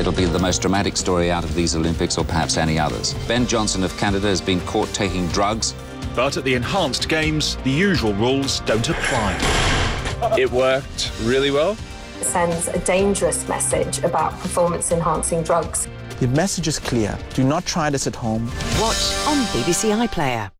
It'll be the most dramatic story out of these Olympics, or perhaps any others. Ben Johnson of Canada has been caught taking drugs. But at the enhanced games, the usual rules don't apply. It worked really well. It sends a dangerous message about performance-enhancing drugs. The message is clear. Do not try this at home. Watch on BBC iPlayer.